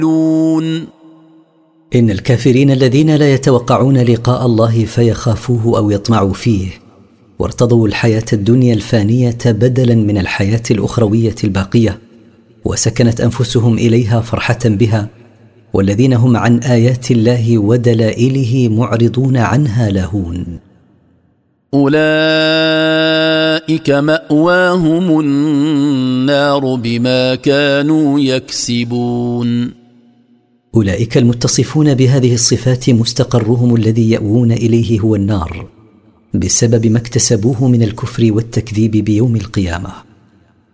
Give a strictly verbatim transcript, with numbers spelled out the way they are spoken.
إن الكافرين الذين لا يتوقعون لقاء الله فيخافوه أو يطمعوا فيه وارتضوا الحياة الدنيا الفانية بدلا من الحياة الأخروية الباقية وسكنت أنفسهم إليها فرحة بها، والذين هم عن آيات الله ودلائله معرضون عنها لاهون، أولئك مأواهم النار بما كانوا يكسبون. أولئك المتصفون بهذه الصفات مستقرهم الذي يأوون إليه هو النار بسبب ما اكتسبوه من الكفر والتكذيب بيوم القيامة.